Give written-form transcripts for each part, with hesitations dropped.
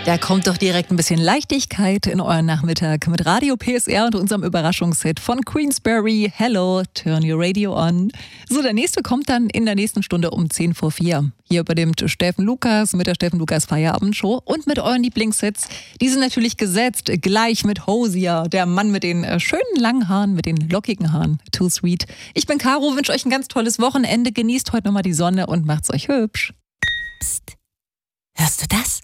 Da kommt doch direkt ein bisschen Leichtigkeit in euren Nachmittag mit Radio PSR und unserem Überraschungshit von Queensberry. Hello, turn your radio on. So, der nächste kommt dann in der nächsten Stunde um 10 vor 4. Hier übernimmt Steffen Lukas mit der Steffen Lukas Feierabendshow und mit euren Lieblingshits. Die sind natürlich gesetzt, gleich mit Hosier, der Mann mit den schönen langen Haaren, mit den lockigen Haaren. Too sweet. Ich bin Caro, wünsche euch ein ganz tolles Wochenende. Genießt heute nochmal die Sonne und macht's euch hübsch. Psst. Hörst du das?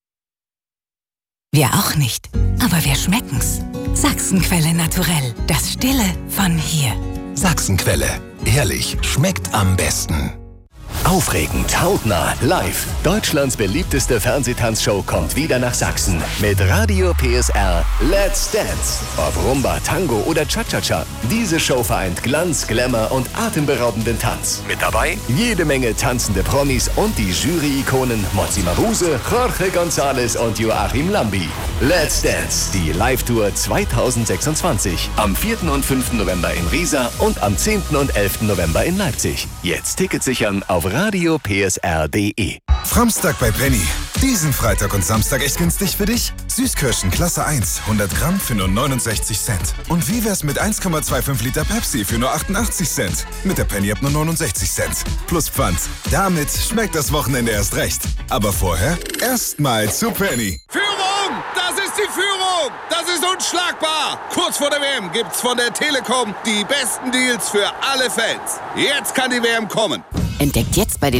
Wir auch nicht, aber wir schmecken's. Sachsenquelle Naturell, das Stille von hier. Sachsenquelle, ehrlich, schmeckt am besten. Aufregend, hautnah, live. Deutschlands beliebteste Fernsehtanzshow kommt wieder nach Sachsen. Mit Radio PSR Let's Dance. Ob Rumba, Tango oder Cha-Cha-Cha. Diese Show vereint Glanz, Glamour und atemberaubenden Tanz. Mit dabei jede Menge tanzende Promis und die Jury-Ikonen Mozzi Mabuse, Jorge González und Joachim Lambi. Let's Dance, die Live-Tour 2026. Am 4. und 5. November in Riesa und am 10. und 11. November in Leipzig. Jetzt Tickets sichern auf radiopsr.de. Framstag bei Penny. Diesen Freitag und Samstag echt günstig für dich? Süßkirschen Klasse 1, 100 Gramm für nur 69 Cent. Und wie wär's mit 1,25 Liter Pepsi für nur 88 Cent? Mit der Penny ab nur 69 Cent. Plus Pfand. Damit schmeckt das Wochenende erst recht. Aber vorher erstmal zu Penny. Führung! Das ist die Führung! Das ist unschlagbar! Kurz vor der WM gibt's von der Telekom die besten Deals für alle Fans. Jetzt kann die WM kommen. Entdeckt jetzt bei den